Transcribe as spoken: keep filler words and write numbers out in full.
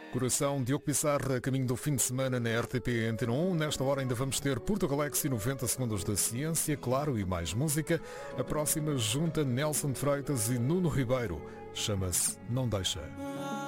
Coração, Diogo Pissarra, a caminho do fim de semana na R T P Antena um. Nesta hora ainda vamos ter Porto Galaxy, noventa segundos da ciência, claro, e mais música. A próxima junta Nelson Freitas e Nuno Ribeiro. Chama-se Não Deixa.